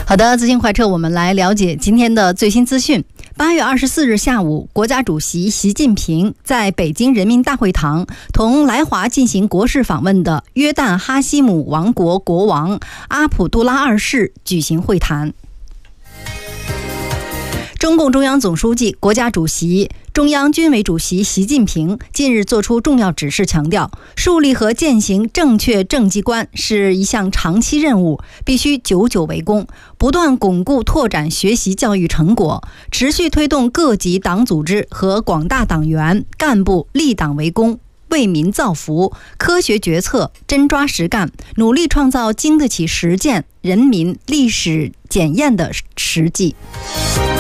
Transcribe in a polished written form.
好的，资讯快车，我们来了解今天的最新资讯。8月24日下午，国家主席习近平在北京人民大会堂同来华进行国事访问的约旦哈希姆王国国王阿卜杜拉二世举行会谈。中共中央总书记、国家主席、中央军委主席习近平近日作出重要指示，强调树立和践行正确政绩观是一项长期任务，必须久久为功，不断巩固拓展学习教育成果，持续推动各级党组织和广大党员干部立党为公，为民造福，科学决策，真抓实干，努力创造经得起实践、人民历史检验的实际。